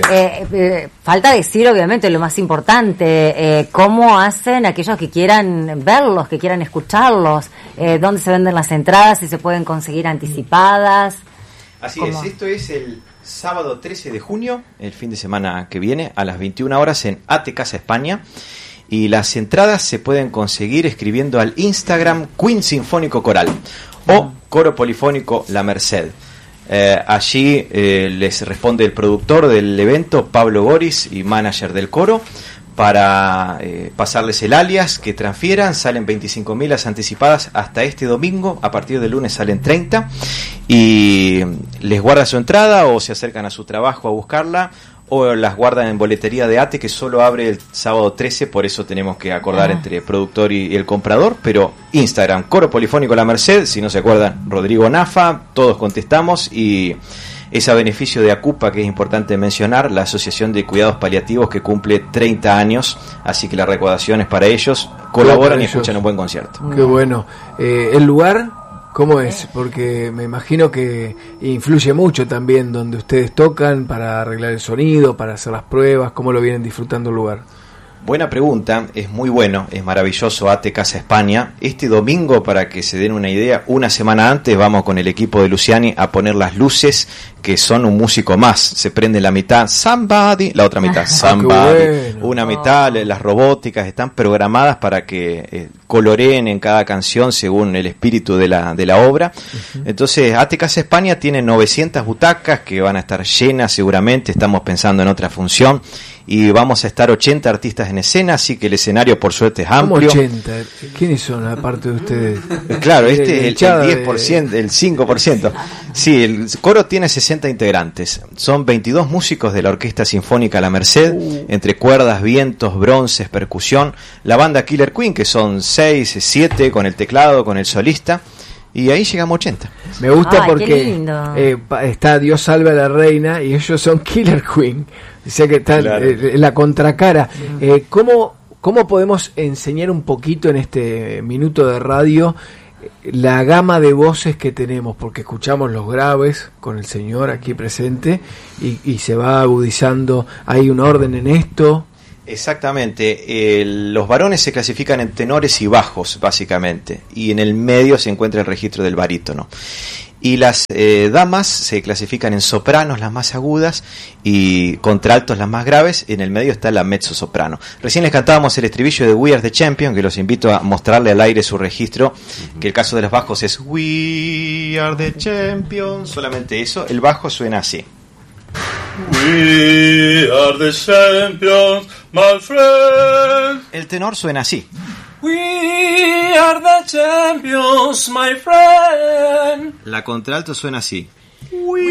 Falta decir, obviamente, lo más importante, cómo hacen aquellos que quieran verlos, que quieran escucharlos, dónde se venden las entradas, si se pueden conseguir anticipadas. Así es, esto es el sábado 13 de junio, el fin de semana que viene, a las 21 horas en AT Casa España. Y las entradas se pueden conseguir escribiendo al Instagram Queen Sinfónico Coral o Coro Polifónico La Merced. Allí les responde el productor del evento, Pablo Goris, y manager del coro, para pasarles el alias, que transfieran. Salen 25.000 las anticipadas hasta este domingo, a partir del lunes salen 30, y les guarda su entrada o se acercan a su trabajo a buscarla, o las guardan en boletería de ATE, que solo abre el sábado 13, por eso tenemos que acordar entre productor y el comprador. Pero Instagram, Coro Polifónico La Merced, si no se acuerdan, Rodrigo Nafa, todos contestamos, y es a beneficio de ACUPA, que es importante mencionar, la Asociación de Cuidados Paliativos, que cumple 30 años, así que la recaudación es para ellos, colaboran y escuchan un buen concierto. Qué bueno. ¿El lugar cómo es? Porque me imagino que influye mucho también donde ustedes tocan, para arreglar el sonido, para hacer las pruebas. ¿Cómo lo vienen disfrutando el lugar? Buena pregunta, es muy bueno, es maravilloso AT Casa España. Este domingo, para que se den una idea, una semana antes vamos con el equipo de Luciani a poner las luces, que son un músico más. Se prende la mitad Somebody, la otra mitad Somebody, bueno. Una mitad, las robóticas están programadas para que coloreen en cada canción según el espíritu de la obra. Entonces AT Casa España tiene 900 butacas que van a estar llenas seguramente. Estamos pensando en otra función. Y vamos a estar 80 artistas en escena, así que el escenario por suerte es amplio. ¿Cómo 80? ¿Quiénes son aparte de ustedes? Claro, este es el 10%, el 5%. Sí, el coro tiene 60 integrantes. Son 22 músicos de la Orquesta Sinfónica La Merced, entre cuerdas, vientos, bronces, percusión. La banda Killer Queen, que son 6, 7, con el teclado, con el solista. Y ahí llegamos 80. Me gusta porque está Dios salve a la reina y ellos son Killer Queen. O sea que están en la contracara. ¿Cómo podemos enseñar un poquito en este minuto de radio la gama de voces que tenemos? Porque escuchamos los graves con el señor aquí presente y se va agudizando. ¿Hay un orden en esto? Exactamente, los varones se clasifican en tenores y bajos, básicamente, y en el medio se encuentra el registro del barítono. Y las damas se clasifican en sopranos, las más agudas, y contraltos, las más graves. En el medio está la mezzosoprano. Recién les cantábamos el estribillo de We Are the Champion, que los invito a mostrarle al aire su registro, que el caso de los bajos es We Are the Champion, solamente eso. El bajo suena así. We are the champions, my friend. El tenor suena así. We are the champions, my friend. La contralto suena así.